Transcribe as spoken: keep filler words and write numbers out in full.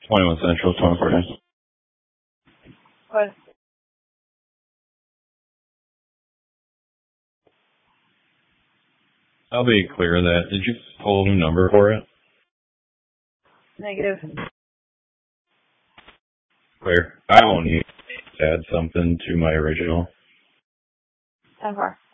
twenty-one Central, twenty-four nine. What? I'll be clear on that. Did you pull a new number for it? Negative. Clear. I won't need to add something to my original. ten four.